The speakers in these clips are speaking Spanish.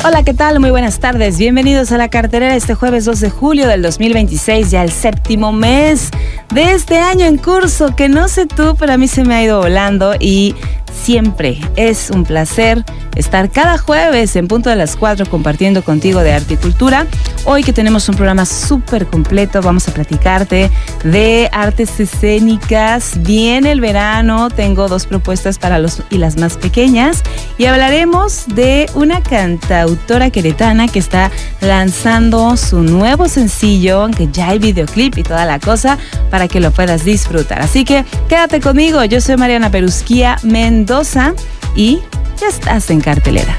Hola, ¿qué tal? Muy buenas tardes. Bienvenidos a La Cartelera este jueves 2 de julio del 2026, ya el séptimo mes de este año en curso, que no sé tú, pero a mí se me ha ido volando y siempre es un placer estar cada jueves en punto de las 4 compartiendo contigo de arte y cultura. Hoy que tenemos un programa súper completo, vamos a platicarte de artes escénicas. Viene el verano, tengo 2 propuestas para los y las más pequeñas y hablaremos de una cantautora queretana que está lanzando su nuevo sencillo, aunque ya hay videoclip y toda la cosa, para que lo puedas disfrutar. Así que quédate conmigo, yo soy Mariana Perusquía Mendoza y ya estás en Cartelera.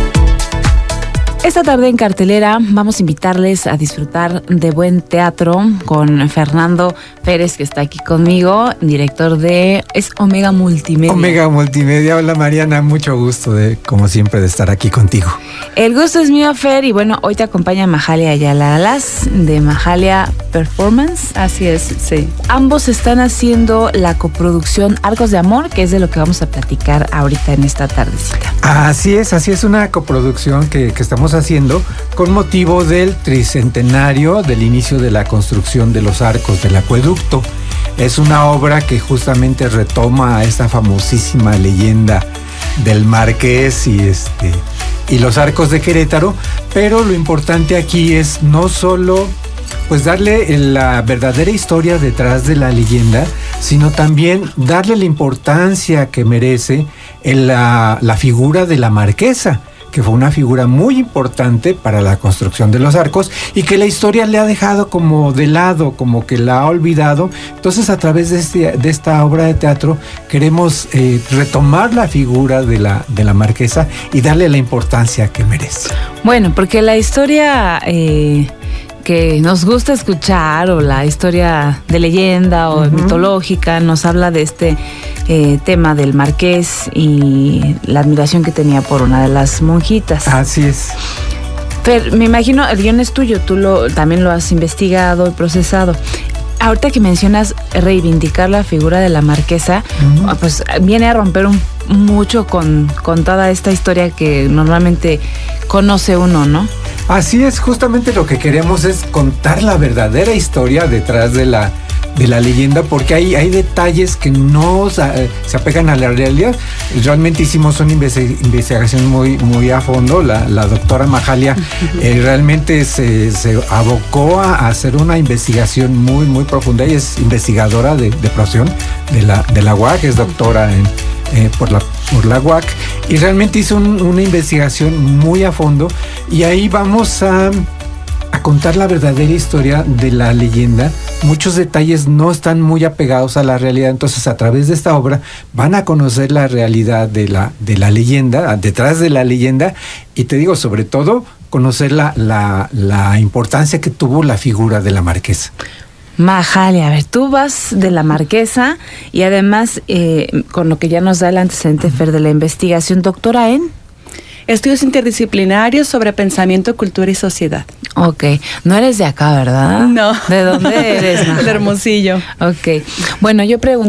Esta tarde en Cartelera vamos a invitarles a disfrutar de buen teatro con Fernando Pérez, que está aquí conmigo, director de Omega Multimedia. Omega Multimedia, hola Mariana, mucho gusto como siempre de estar aquí contigo. El gusto es mío, Fer, y bueno, hoy te acompaña Mahalia Ayala Alas de Mahalia Performance. Así es, sí. Ambos están haciendo la coproducción Arcos de Amor, que es de lo que vamos a platicar ahorita en esta tardecita. Así es una coproducción que estamos haciendo con motivo del tricentenario del inicio de la construcción de los arcos del acueducto. Es una obra que justamente retoma a esta famosísima leyenda del Marqués y los arcos de Querétaro, pero lo importante aquí es no solo pues darle la verdadera historia detrás de la leyenda, sino también darle la importancia que merece en la figura de la marquesa, que fue una figura muy importante para la construcción de los arcos y que la historia le ha dejado como de lado, como que la ha olvidado. Entonces, a través de esta obra de teatro queremos retomar la figura de la marquesa y darle la importancia que merece. Bueno, porque la historia que nos gusta escuchar, o la historia de leyenda o mitológica, nos habla de este tema del Marqués y la admiración que tenía por una de las monjitas. Así es. Pero me imagino, el guión es tuyo, tú también lo has investigado y procesado. Ahorita que mencionas reivindicar la figura de la marquesa, pues viene a romper mucho con toda esta historia que normalmente conoce uno, ¿no? Así es, justamente lo que queremos es contar la verdadera historia detrás de la leyenda, porque hay detalles que no se apegan a la realidad. Realmente hicimos una investigación muy a fondo. La doctora Mahalia realmente se abocó a hacer una investigación muy profunda. Ella es investigadora de profesión de la UAC, es doctora por la UAC, y realmente hizo una investigación muy a fondo, y ahí vamos a contar la verdadera historia de la leyenda. Muchos detalles no están muy apegados a la realidad, entonces a través de esta obra van a conocer la realidad de la leyenda, detrás de la leyenda, y te digo, sobre todo, conocer la importancia que tuvo la figura de la marquesa. Mahalia, a ver, tú vas de la marquesa y además, con lo que ya nos da el antecedente, Fer, de la investigación, doctora en Estudios interdisciplinarios sobre pensamiento, cultura y sociedad. Ok, no eres de acá, ¿verdad? No. ¿De dónde eres, Mahalia? De Hermosillo. Ok, bueno, yo pregunto